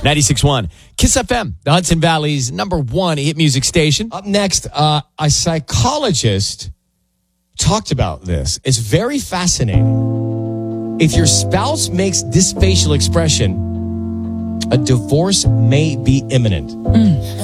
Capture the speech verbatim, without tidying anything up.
ninety-six point one Kiss F M, the Hudson Valley's number one hit music station. Up next, uh, a psychologist talked about this. It's very fascinating. If your spouse makes this facial expression, a divorce may be imminent. Mm.